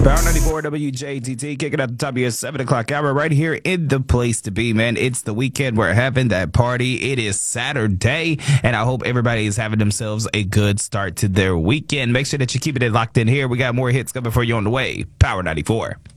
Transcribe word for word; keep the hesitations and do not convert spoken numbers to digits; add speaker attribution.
Speaker 1: Power ninety-four W J T T kicking at the top of your seven o'clock hour right here in the place to be, man. It's the weekend. We're having that party. It is Saturday, and I hope everybody is having themselves a good start to their weekend. Make sure that you're keeping it locked in here. We got more hits coming for you on the way. Power ninety-four.